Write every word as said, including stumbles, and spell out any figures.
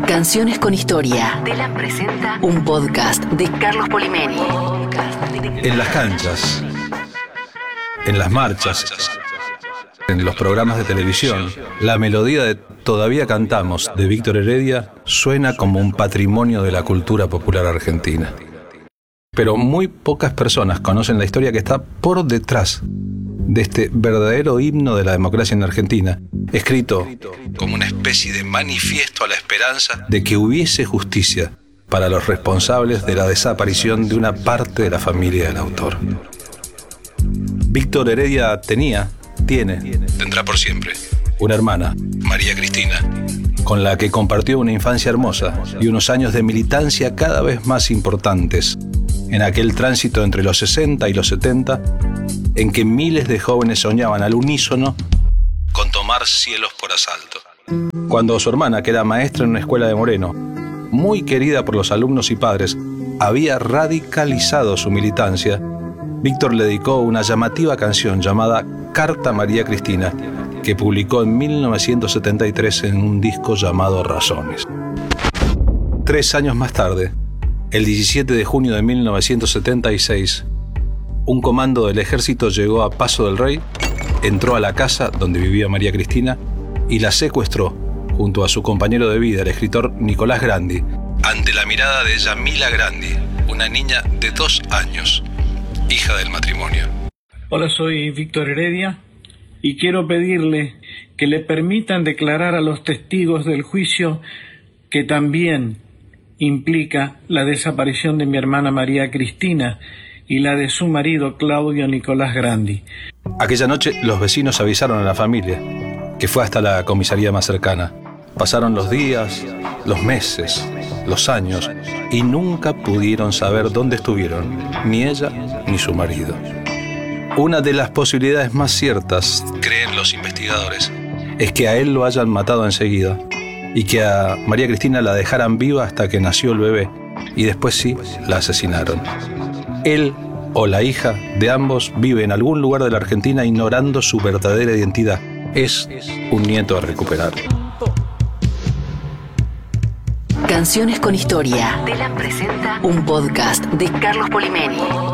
Canciones con historia. Telam presenta un podcast de Carlos Polimeni. En las canchas, en las marchas, en los programas de televisión, la melodía de Todavía Cantamos de Víctor Heredia suena como un patrimonio de la cultura popular argentina. Pero muy pocas personas conocen la historia que está por detrás de este verdadero himno de la democracia en Argentina, escrito como una especie de manifiesto a la esperanza de que hubiese justicia para los responsables de la desaparición de una parte de la familia del autor. Víctor Heredia tenía, tiene, tendrá por siempre, una hermana, María Cristina, con la que compartió una infancia hermosa y unos años de militancia cada vez más importantes en aquel tránsito entre los sesenta y los setenta, en que miles de jóvenes soñaban al unísono con tomar cielos por asalto. Cuando su hermana, que era maestra en una escuela de Moreno, muy querida por los alumnos y padres, había radicalizado su militancia, Víctor le dedicó una llamativa canción llamada Carta a María Cristina, que publicó en mil novecientos setenta y tres en un disco llamado Razones. Tres años más tarde, el diecisiete de junio de mil novecientos setenta y seis, un comando del ejército llegó a Paso del Rey, entró a la casa donde vivía María Cristina y la secuestró junto a su compañero de vida, el escritor Nicolás Grandi, ante la mirada de Yamila Grandi, una niña de dos años, hija del matrimonio. Hola, soy Víctor Heredia y quiero pedirle que le permitan declarar a los testigos del juicio que también implica la desaparición de mi hermana María Cristina y la de su marido Claudio Nicolás Grandi. Aquella noche los vecinos avisaron a la familia, que fue hasta la comisaría más cercana. Pasaron los días, los meses, los años, y nunca pudieron saber dónde estuvieron, ni ella ni su marido. Una de las posibilidades más ciertas, creen los investigadores, es que a él lo hayan matado enseguida y que a María Cristina la dejaran viva hasta que nació el bebé, y después sí, la asesinaron. Él o la hija de ambos vive en algún lugar de la Argentina ignorando su verdadera identidad. Es un nieto a recuperar. Canciones con historia. Telam presenta un podcast de Carlos Polimeni.